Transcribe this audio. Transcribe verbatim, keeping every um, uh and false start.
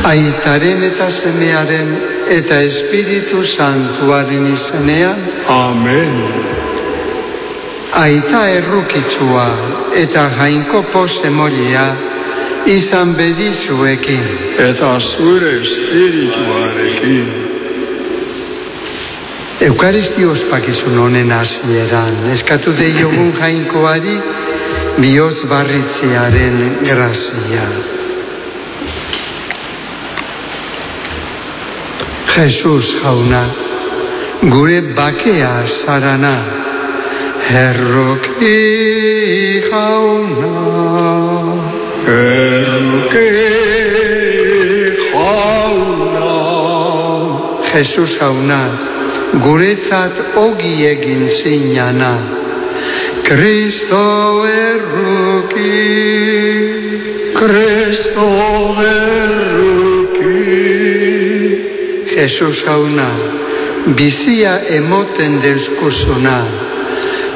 Aitaren eta semearen eta Espiritu Santuaren izenean. Amen. Aita errukitsua eta jainko postemolia izan bedizuekin. Eta zure espirituarekin. Eukaristia ospakizun honen hasieran eskatu deiogun jainkoari bihotz barritzearen grazia. Jesus jauna, gure bakea zarana, erroki jauna. Erroki jauna. Jesus jauna, guretzat ogi egin zinana, Kristo erroki, Kristo erroki. Jesus jauna, bizia emoten deuskuzuna,